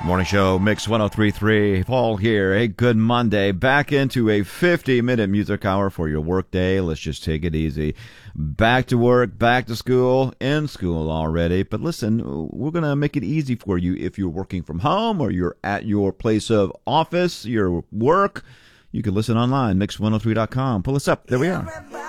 Morning Show, Mix 103.3. Paul here. Hey, good Monday. Back into a 50-minute music hour for your work day. Let's just take it easy. Back to work, back to school, in school already. But listen, we're going to make it easy for you if you're working from home or you're at your place of office, your work. You can listen online, mix103.com. Pull us up. There we are.